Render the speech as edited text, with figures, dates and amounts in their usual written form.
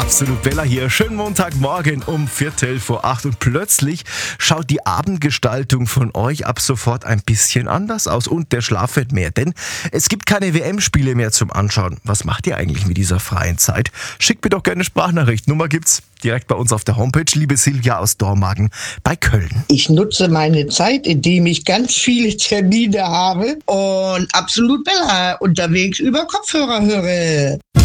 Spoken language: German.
Absolut Bella hier. Schönen Montagmorgen um 7:45 und plötzlich schaut die Abendgestaltung von euch ab sofort ein bisschen anders aus und der Schlaf wird mehr, denn es gibt keine WM-Spiele mehr zum Anschauen. Was macht ihr eigentlich mit dieser freien Zeit? Schickt mir doch gerne eine Sprachnachricht. Nummer gibt's direkt bei uns auf der Homepage. Liebe Silvia aus Dormagen bei Köln. Ich nutze meine Zeit, indem ich ganz viele Termine habe und Absolut Bella unterwegs über Kopfhörer höre.